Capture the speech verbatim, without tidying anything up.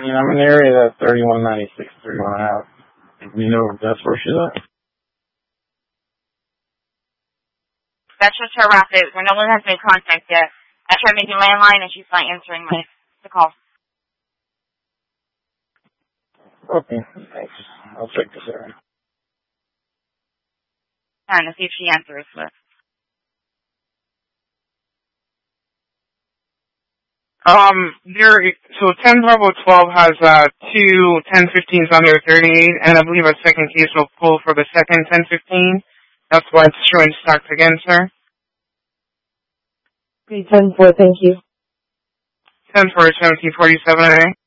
mean, I'm in the area that's thirty-one ninety-six, thirty-one out. You know, that's where she's at. That's just her route. When no one has made contact yet. I tried making landline and she's not answering my the call. Okay, thanks. I'll check this out. Trying to see if she answers, but. Um, there, so ten Bravo twelve has, uh, two ten fifteens on there, thirty-eight, and I believe a second case will pull for the second ten fifteen. That's why it's showing stocked again, sir. Okay, ten four, thank you. ten for seventeen forty-seven, A.